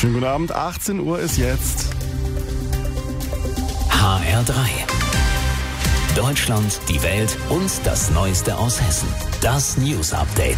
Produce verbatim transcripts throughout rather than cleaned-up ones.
Schönen guten Abend, achtzehn Uhr ist jetzt. H R drei. Deutschland, die Welt und das Neueste aus Hessen. Das News Update.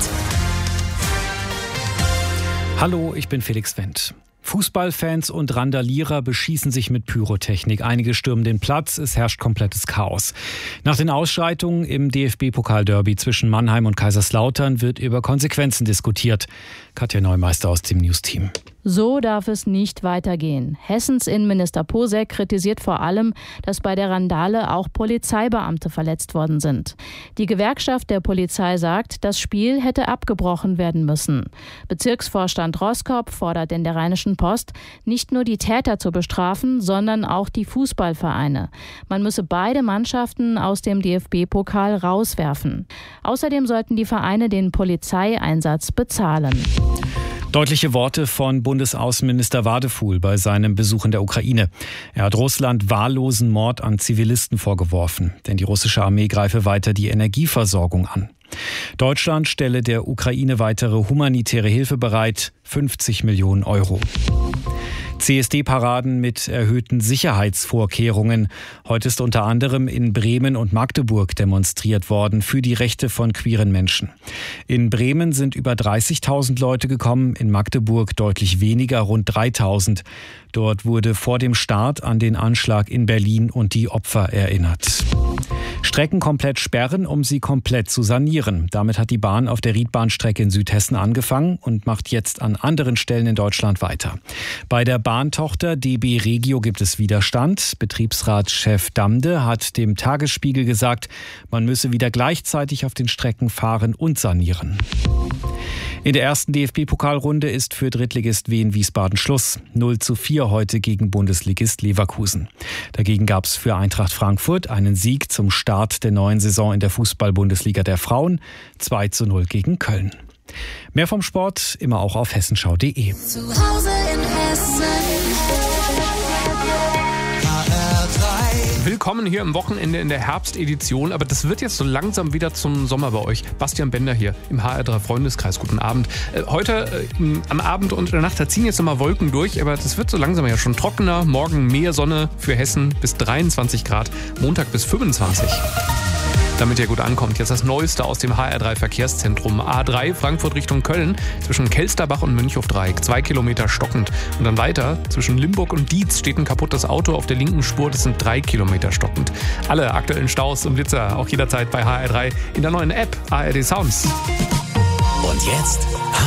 Hallo, ich bin Felix Wendt. Fußballfans und Randalierer beschießen sich mit Pyrotechnik. Einige stürmen den Platz, es herrscht komplettes Chaos. Nach den Ausschreitungen im D F B-Pokal-Derby zwischen Mannheim und Kaiserslautern wird über Konsequenzen diskutiert. Katja Neumeister aus dem News-Team. So darf es nicht weitergehen. Hessens Innenminister Posek kritisiert vor allem, dass bei der Randale auch Polizeibeamte verletzt worden sind. Die Gewerkschaft der Polizei sagt, das Spiel hätte abgebrochen werden müssen. Bezirksvorstand Roskop fordert in der Rheinischen Post, nicht nur die Täter zu bestrafen, sondern auch die Fußballvereine. Man müsse beide Mannschaften aus dem D F B-Pokal rauswerfen. Außerdem sollten die Vereine den Polizeieinsatz bezahlen. Deutliche Worte von Bundesaußenminister Wadefuhl bei seinem Besuch in der Ukraine. Er hat Russland wahllosen Mord an Zivilisten vorgeworfen, denn die russische Armee greife weiter die Energieversorgung an. Deutschland stelle der Ukraine weitere humanitäre Hilfe bereit, fünfzig Millionen Euro. C S D-Paraden mit erhöhten Sicherheitsvorkehrungen. Heute ist unter anderem in Bremen und Magdeburg demonstriert worden für die Rechte von queeren Menschen. In Bremen sind über dreißigtausend Leute gekommen, in Magdeburg deutlich weniger, rund dreitausend. Dort wurde vor dem Start an den Anschlag in Berlin und die Opfer erinnert. Strecken komplett sperren, um sie komplett zu sanieren. Damit hat die Bahn auf der Riedbahnstrecke in Südhessen angefangen und macht jetzt an anderen Stellen in Deutschland weiter. Bei der Bahntochter D B Regio gibt es Widerstand. Betriebsratschef Damde hat dem Tagesspiegel gesagt, man müsse wieder gleichzeitig auf den Strecken fahren und sanieren. In der ersten D F B-Pokalrunde ist für Drittligist Wien Wiesbaden Schluss. null zu vier heute gegen Bundesligist Leverkusen. Dagegen gab es für Eintracht Frankfurt einen Sieg zum Start der neuen Saison in der Fußball-Bundesliga der Frauen. zwei zu null gegen Köln. Mehr vom Sport immer auch auf hessenschau punkt de. Zu Hause in Hessen. H R drei. Willkommen hier am Wochenende in der Herbstedition, aber das wird jetzt so langsam wieder zum Sommer bei euch. Bastian Bender hier im H R drei Freundeskreis. Guten Abend. Äh, heute äh, am Abend und in der Nacht, da ziehen jetzt nochmal Wolken durch, aber das wird so langsam ja schon trockener. Morgen mehr Sonne für Hessen bis dreiundzwanzig Grad, Montag bis fünfundzwanzig. Damit ihr gut ankommt, jetzt das Neueste aus dem H R drei Verkehrszentrum. A drei Frankfurt Richtung Köln, zwischen Kelsterbach und Mönchhofdreieck, zwei Kilometer stockend. Und dann weiter, zwischen Limburg und Dietz steht ein kaputtes Auto auf der linken Spur, das sind drei Kilometer stockend. Alle aktuellen Staus und Blitzer auch jederzeit bei H R drei in der neuen App A R D Sounds. Und jetzt